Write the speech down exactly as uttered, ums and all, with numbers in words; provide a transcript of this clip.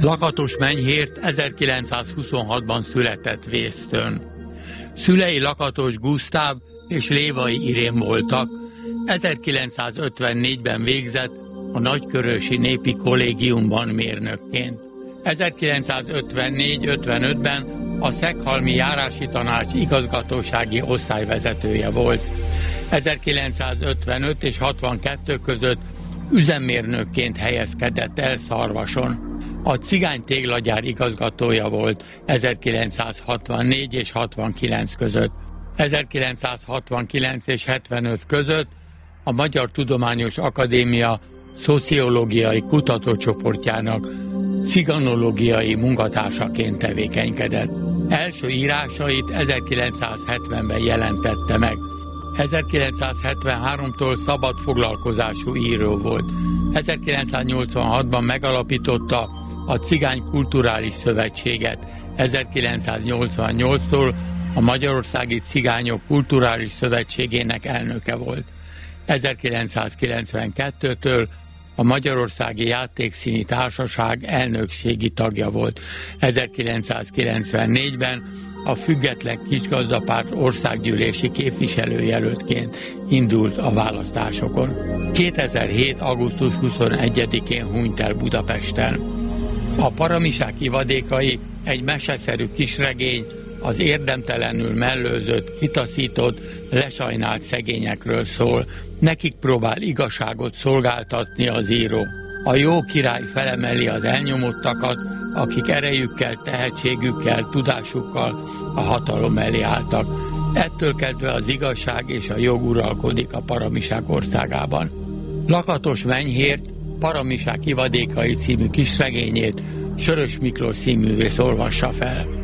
Lakatos Menyhért ezerkilencszázhuszonhatban született Vésztőn. Szülei Lakatos Gusztáv és Lévai Irén voltak. ezerkilencszázötvennégyben végzett a Nagykörösi Népi Kollégiumban mérnökként. ezerkilencszázötvennégy ötvenötben a Szeghalmi Járási Tanács igazgatósági osztályvezetője volt. ezerkilencszázötvenöt és hatvankettő között üzemmérnökként helyezkedett el Szarvason. A Cigány Téglagyár igazgatója volt ezerkilencszázhatvannégy és hatvankilenc között. ezerkilencszázhatvankilenc és hetvenöt között a Magyar Tudományos Akadémia szociológiai kutatócsoportjának ciganológiai munkatársaként tevékenykedett. Első írásait ezerkilencszázhetvenben jelentette meg. ezerkilencszázhetvenháromtól szabad foglalkozású író volt. ezerkilencszáznyolcvanhatban megalapította a Cigány Kulturális Szövetséget. ezerkilencszáznyolcvannyolctól a Magyarországi Cigányok Kulturális Szövetségének elnöke volt. ezerkilencszázkilencvenkettőtől a Magyarországi Játékszíni Társaság elnökségi tagja volt. ezerkilencszázkilencvennégyben a Független Kisgazdapárt országgyűlési képviselőjelöltként indult a választásokon. kétezer-hét. augusztus huszonegyedikén hunyt el Budapesten. A Paramisák ivadékai egy meseszerű kisregény, az érdemtelenül mellőzött, kitaszított, lesajnált szegényekről szól. Nekik próbál igazságot szolgáltatni az író. A jó király felemeli az elnyomottakat, akik erejükkel, tehetségükkel, tudásukkal a hatalom elé álltak. Ettől kezdve az igazság és a jog uralkodik a Paramisák országában. Lakatos Menyhért Paramisák ivadékai című kisregényét Sörös Miklós színművész olvassa fel.